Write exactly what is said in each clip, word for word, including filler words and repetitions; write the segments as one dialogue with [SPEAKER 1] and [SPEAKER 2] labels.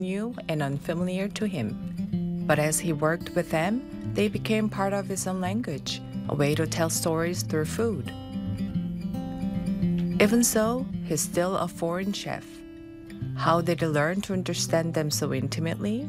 [SPEAKER 1] new and unfamiliar to him. But as he worked with them, they became part of his own language, a way to tell stories through food. Even so, he's still a foreign chef. How did he learn to understand them so intimately?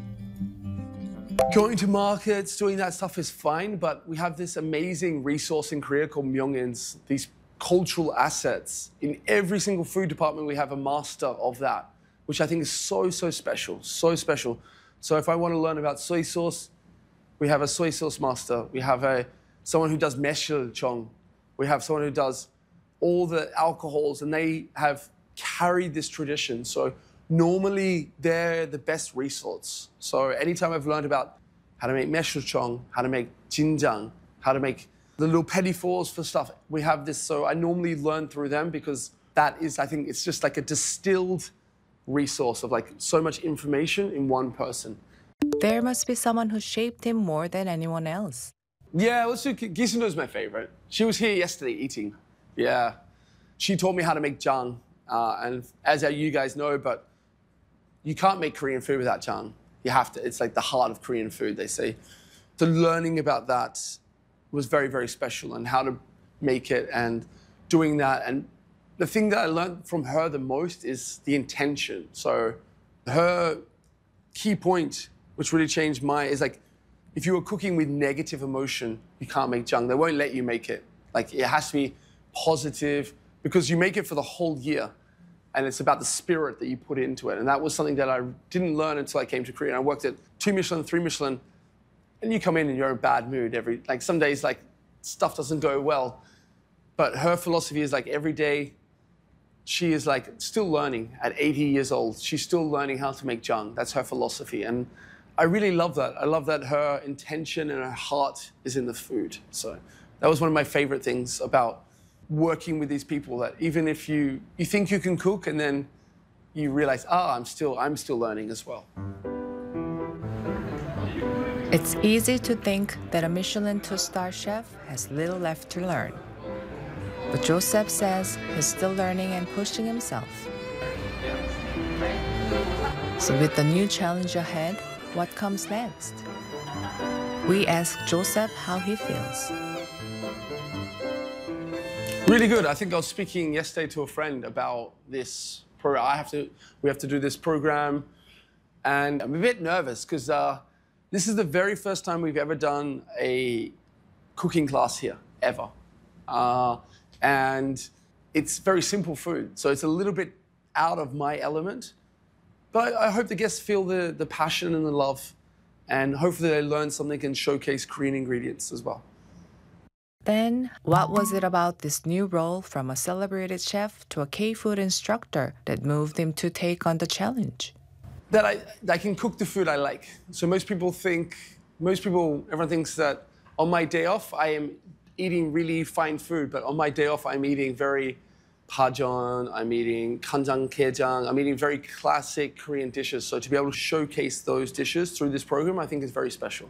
[SPEAKER 2] Going to markets, doing that stuff is fine, but we have this amazing resource in Korea called Myeongins, these cultural assets. In every single food department, we have a master of that, which I think is so, so special, so special. So if I want to learn about soy sauce, we have a soy sauce master. We have a, someone who does meshilchong. We have someone who does all the alcohols, and they have carried this tradition. So normally, they're the best resource. So anytime I've learned about how to make meshilchong, how to make jinjang, how to make the little petit fours for stuff, we have this. So I normally learn through them because that is, I think, it's just like a distilled resource of like so much information in one person.
[SPEAKER 1] There must be someone who shaped him more than anyone else.
[SPEAKER 2] Yeah, let's do, Gisundo is my favorite. She was here yesterday eating. Yeah. She taught me how to make jang. Uh, and as you guys know, but you can't make Korean food without jang. You have to, it's like the heart of Korean food, they say. So learning about that was very, very special, and how to make it and doing that. And the thing that I learned from her the most is the intention. So her key point, which really changed my, is like, if you were cooking with negative emotion, you can't make jang. They won't let you make it. Like, it has to be positive, because you make it for the whole year. And it's about the spirit that you put into it. And that was something that I didn't learn until I came to Korea. And I worked at two Michelin, three Michelin, and you come in and you're in a bad mood every, like some days, like stuff doesn't go well. But her philosophy is like every day, she is like still learning at eighty years old. She's still learning how to make jang. That's her philosophy. And I really love that. I love that her intention and her heart is in the food. So that was one of my favorite things about working with these people, that even if you, you think you can cook and then you realize, ah, I'm still, I'm still learning as well.
[SPEAKER 1] It's easy to think that a Michelin two-star chef has little left to learn. But Joseph says he's still learning and pushing himself. So with the new challenge ahead, what comes next? We ask Joseph how he feels.
[SPEAKER 2] Really good. I think I was speaking yesterday to a friend about this program. I have to, we have to do this program, and I'm a bit nervous because uh, this is the very first time we've ever done a cooking class here, ever. Uh, and it's very simple food, so it's a little bit out of my element. But I, I hope the guests feel the, the passion and the love, and hopefully they learn something and showcase Korean ingredients as well.
[SPEAKER 1] Then, what was it about this new role from a celebrated chef to a K-food instructor that moved him to take on the challenge?
[SPEAKER 2] That I, I can cook the food I like. So most people think, most people, everyone thinks that on my day off, I am eating really fine food, but on my day off, I'm eating very pajeon, I'm eating kanjang gaejang, I'm eating very classic Korean dishes. So to be able to showcase those dishes through this program, I think is very special.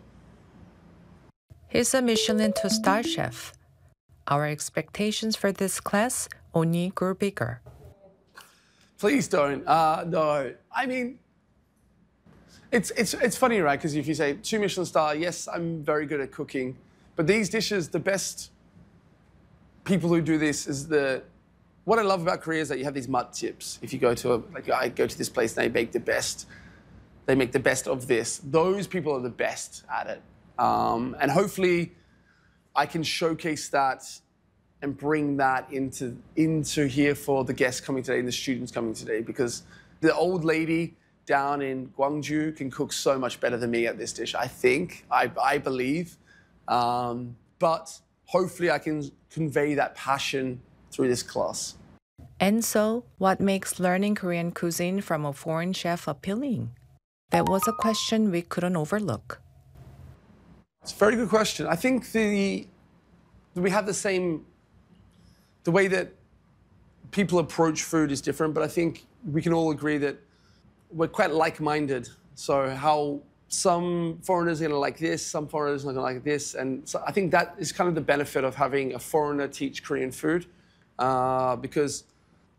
[SPEAKER 1] He's a Michelin two-star chef. Our expectations for this class only grew bigger.
[SPEAKER 2] Please don't. Uh, no. I mean, it's, it's, it's funny, right? Because if you say two Michelin star, yes, I'm very good at cooking. But these dishes, the best people who do this is the... What I love about Korea is that you have these matjips. If you go to, a, like, I go to this place and they make the best, they make the best of this. Those people are the best at it. Um, and hopefully I can showcase that and bring that into, into here for the guests coming today and the students coming today, because the old lady down in Gwangju can cook so much better than me at this dish, I think, I, I believe. Um, but hopefully I can convey that passion through this class.
[SPEAKER 1] And so, what makes learning Korean cuisine from a foreign chef appealing? That was a question we couldn't overlook.
[SPEAKER 2] It's a very good question. I think the, we have the same, the way that people approach food is different, but I think we can all agree that we're quite like-minded. So how some foreigners are going to like this, some foreigners are going to like this. And so I think that is kind of the benefit of having a foreigner teach Korean food, uh, because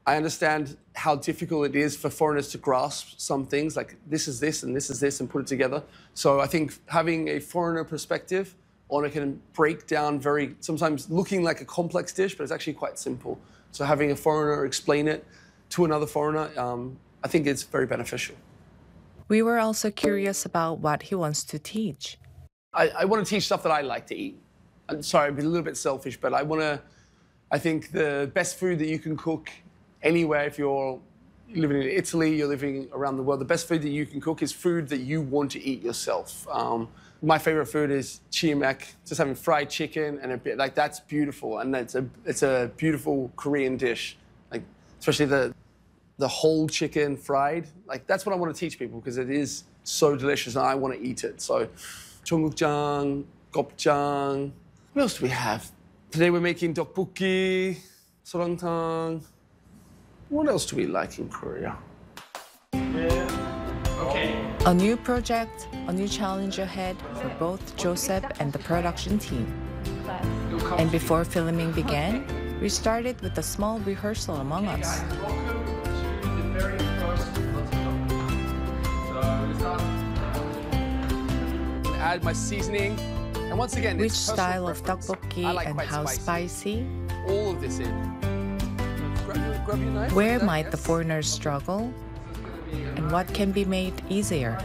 [SPEAKER 2] I understand how difficult it is for foreigners to grasp some things, like this is this and this is this and put it together. So I think having a foreigner perspective on it can break down very, sometimes looking like a complex dish, but it's actually quite simple. So having a foreigner explain it to another foreigner, um, I think it's very beneficial.
[SPEAKER 1] We were also curious about what he wants to teach.
[SPEAKER 2] I, I want to teach stuff that I like to eat. I'm sorry, I'm a little bit selfish, but I want to, I think the best food that you can cook anywhere, if you're living in Italy, you're living around the world, the best food that you can cook is food that you want to eat yourself. Um, my favorite food is chimek, just having fried chicken and a bit, like that's beautiful. And it's a, it's a beautiful Korean dish, like especially the, the whole chicken fried. Like that's what I want to teach people because it is so delicious and I want to eat it. So 청국장, gopjang. What else do we have? Today we're making tteokbokki, sorangtang. What else do we like in Korea? Yeah. Okay.
[SPEAKER 1] A new project, a new challenge ahead for both Joseph and the production team. And before filming began, we started with a small rehearsal among us.
[SPEAKER 2] Add my seasoning, and once again,
[SPEAKER 1] which
[SPEAKER 2] it's
[SPEAKER 1] style of
[SPEAKER 2] preference.
[SPEAKER 1] tteokbokki
[SPEAKER 2] like
[SPEAKER 1] and how spicy?
[SPEAKER 2] All of this in. Grab, grab your knife.
[SPEAKER 1] Where
[SPEAKER 2] like
[SPEAKER 1] might
[SPEAKER 2] yes.
[SPEAKER 1] the foreigners struggle? And what can be made easier?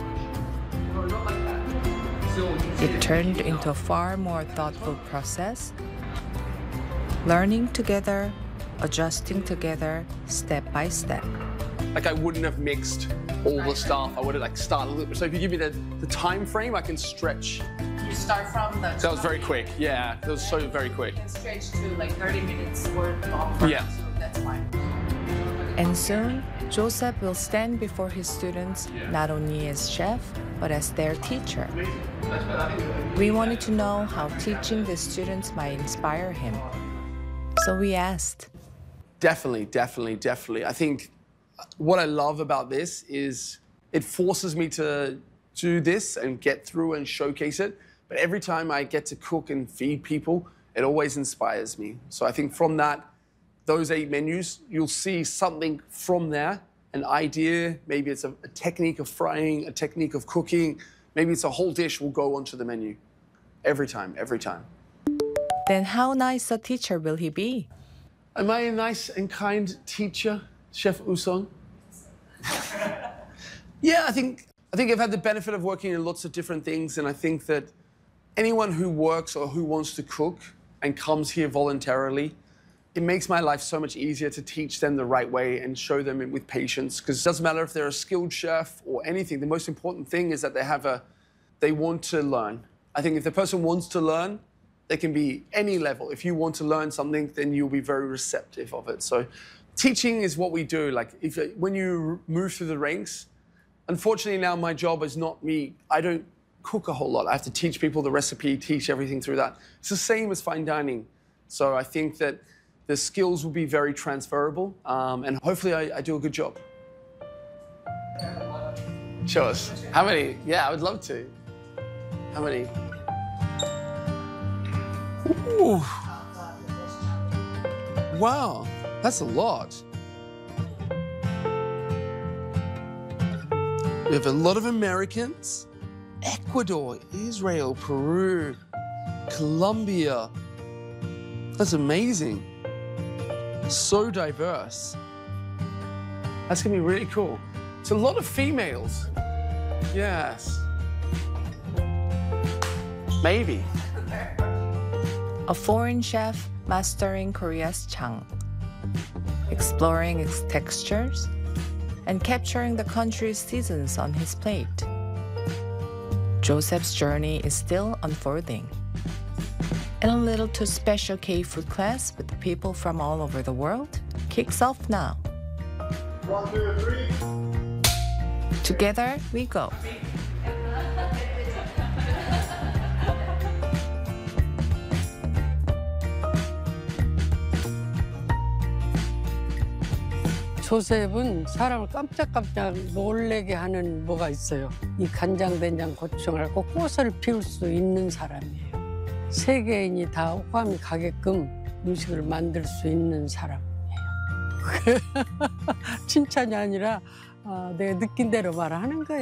[SPEAKER 1] It turned into a far more thoughtful process. Learning together, adjusting together, step by step.
[SPEAKER 2] Like I wouldn't have mixed all the stuff. I would have like started a little bit. So if you give me the, the time frame, I can stretch.
[SPEAKER 1] You start from the...
[SPEAKER 2] That was very quick. Yeah, that was so very quick.
[SPEAKER 1] You can stretch to like thirty minutes worth of
[SPEAKER 2] Yeah.
[SPEAKER 1] So that's fine. And soon, Joseph will stand before his students not only as chef, but as their teacher. We wanted to know how teaching the students might inspire him. So we asked.
[SPEAKER 2] Definitely, definitely, definitely. I think what I love about this is it forces me to do this and get through and showcase it. But every time I get to cook and feed people, it always inspires me. So I think from that, those eight menus, you'll see something from there, an idea, maybe it's a, a technique of frying, a technique of cooking, maybe it's a whole dish will go onto the menu. Every time, every time.
[SPEAKER 1] Then how nice a teacher will he be?
[SPEAKER 2] Am I a nice and kind teacher, Chef Usong? Yeah, I think, I think I've had the benefit of working in lots of different things, and I think that anyone who works or who wants to cook and comes here voluntarily, it makes my life so much easier to teach them the right way and show them with patience. Because it doesn't matter if they're a skilled chef or anything. The most important thing is that they have a, they want to learn. I think if the person wants to learn, they can be any level. If you want to learn something, then you'll be very receptive of it. So teaching is what we do. Like if, when you move through the ranks, unfortunately now my job is not me. I don't cook a whole lot. I have to teach people the recipe, teach everything through that. It's the same as fine dining. So I think that the skills will be very transferable, um, and hopefully I, I do a good job. Show us. How many? Yeah, I would love to. How many? Ooh. Wow, that's a lot. We have a lot of Americans, Ecuador, Israel, Peru, Colombia. That's amazing. So diverse. That's gonna be really cool. It's a lot of females. Yes. Maybe.
[SPEAKER 1] A foreign chef mastering Korea's chang, exploring its textures, and capturing the country's seasons on his plate. Joseph's journey is still unfolding. And a little too special K-food class with people from all over the world kicks off now. One, two, three. Together we go.
[SPEAKER 3] 조셉은 사람을 깜짝깜짝 놀래게 하는 뭐가 있어요. 이 간장, 된장, 고추장을 갖고 꽃을 피울 수 있는 사람이에요. 세계인이 다 호감이 가게끔 음식을 만들 수 있는 사람이에요. 그게 칭찬이 아니라 어, 내가 느낀 대로 말하는 거예요.